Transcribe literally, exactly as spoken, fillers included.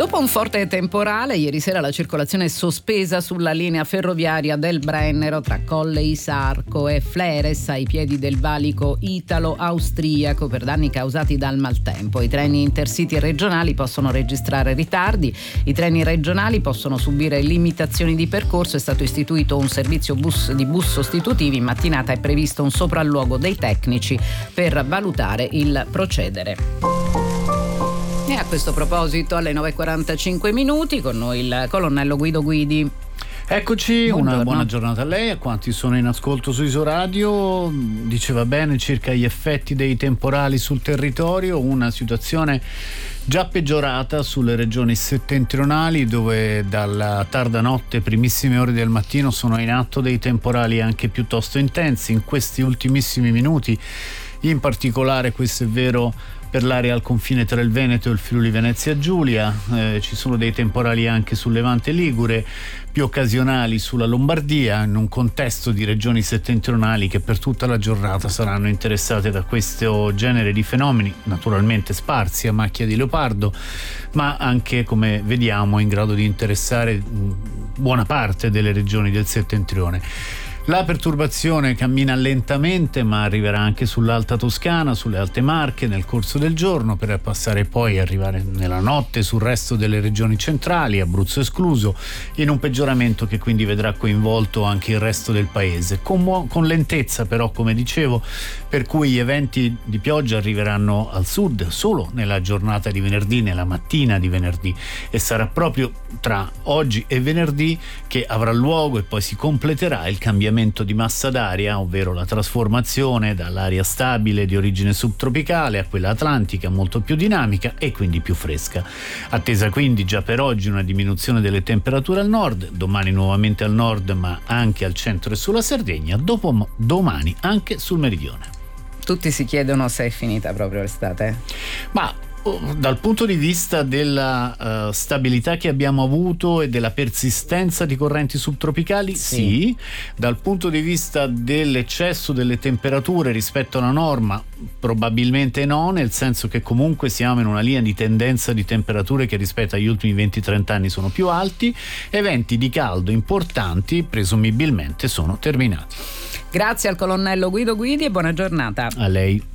Dopo un forte temporale, ieri sera la circolazione è sospesa sulla linea ferroviaria del Brennero tra Colle Isarco e Fleres ai piedi del valico italo-austriaco per danni causati dal maltempo. I treni intercity regionali possono registrare ritardi, i treni regionali possono subire limitazioni di percorso. È stato istituito un servizio bus di bus sostitutivi. In mattinata è previsto un sopralluogo dei tecnici per valutare il procedere. E a questo proposito, alle nove e quarantacinque minuti, con noi il colonnello Guido Guidi. Eccoci, Buongiorno. Una buona giornata a lei, a quanti sono in ascolto su Isoradio. Diceva bene circa gli effetti dei temporali sul territorio, una situazione già peggiorata sulle regioni settentrionali, dove dalla tarda notte, primissime ore del mattino, sono in atto dei temporali anche piuttosto intensi. In questi ultimissimi minuti, in particolare, questo è vero per l'area al confine tra il Veneto e il Friuli Venezia Giulia, eh, ci sono dei temporali anche sul Levante Ligure, più occasionali sulla Lombardia, in un contesto di regioni settentrionali che per tutta la giornata saranno interessate da questo genere di fenomeni, naturalmente sparsi a macchia di leopardo, ma anche, come vediamo, in grado di interessare buona parte delle regioni del settentrione. La perturbazione cammina lentamente, ma arriverà anche sull'Alta Toscana, sulle Alte Marche nel corso del giorno, per passare poi a arrivare nella notte sul resto delle regioni centrali, Abruzzo escluso, in un peggioramento che quindi vedrà coinvolto anche il resto del paese, con, con lentezza però, come dicevo, per cui gli eventi di pioggia arriveranno al sud solo nella giornata di venerdì, nella mattina di venerdì, e sarà proprio tra oggi e venerdì che avrà luogo e poi si completerà il cambiamento di massa d'aria, ovvero la trasformazione dall'aria stabile di origine subtropicale a quella atlantica, molto più dinamica e quindi più fresca. Attesa quindi già per oggi una diminuzione delle temperature al nord, domani nuovamente al nord ma anche al centro e sulla Sardegna, dopo domani anche sul meridione. Tutti si chiedono se è finita proprio l'estate. Ma dal punto di vista della uh, stabilità che abbiamo avuto e della persistenza di correnti subtropicali, sì. sì. Dal punto di vista dell'eccesso delle temperature rispetto alla norma, probabilmente no, nel senso che comunque siamo in una linea di tendenza di temperature che rispetto agli ultimi venti trenta anni sono più alti. Eventi di caldo importanti presumibilmente sono terminati. Grazie al colonnello Guido Guidi e buona giornata. A lei.